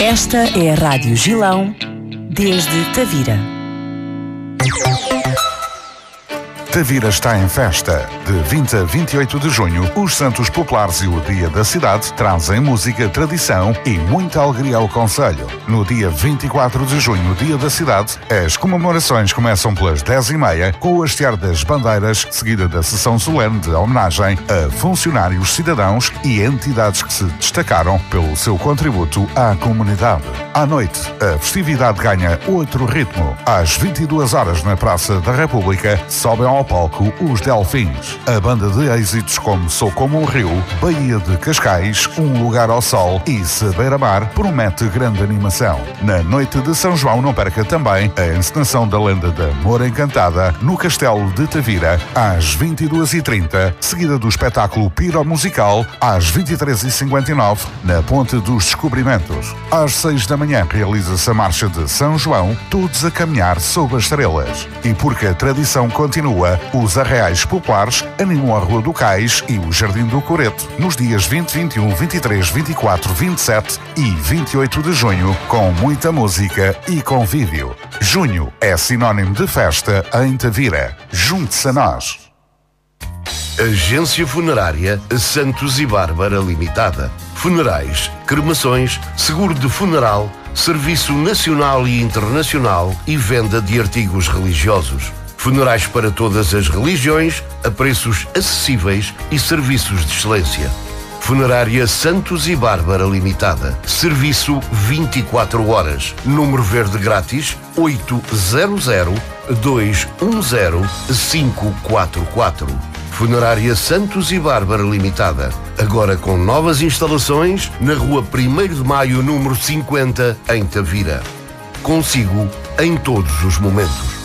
Esta é a Rádio Gilão, desde Tavira. Tavira está em festa. De 20 a 28 de junho, os Santos Populares e o Dia da Cidade trazem música, tradição e muita alegria ao concelho. No dia 24 de junho, Dia da Cidade, as comemorações começam pelas 10h30 com o hastear das bandeiras, seguida da sessão solene de homenagem a funcionários, cidadãos e entidades que se destacaram pelo seu contributo à comunidade. À noite, a festividade ganha outro ritmo. Às 22 horas na Praça da República, sobem ao palco os Delfins. A banda de êxitos como Sou Como um Rio, Baía de Cascais, Um Lugar ao Sol e Se Beira-Mar promete grande animação. Na noite de São João não perca também a encenação da lenda da Moura Encantada no Castelo de Tavira às 22h30, seguida do espetáculo Piromusical às 23h59 na Ponte dos Descobrimentos. Às 6 da manhã realiza-se a Marcha de São João, todos a caminhar sob as estrelas. E porque a tradição continua, os Arraiais Populares animam a Rua do Cais e o Jardim do Coreto nos dias 20, 21, 23, 24, 27 e 28 de junho com muita música e convívio. Junho é sinónimo de festa em Tavira. Junte-se a nós. Agência Funerária Santos e Bárbara Limitada. Funerais, cremações, seguro de funeral, serviço nacional e internacional e venda de artigos religiosos. Funerais para todas as religiões, a preços acessíveis e serviços de excelência. Funerária Santos e Bárbara Limitada. Serviço 24 horas. Número verde grátis 800-210-544. Funerária Santos e Bárbara Limitada. Agora com novas instalações na Rua 1º de Maio, número 50, em Tavira. Consigo em todos os momentos.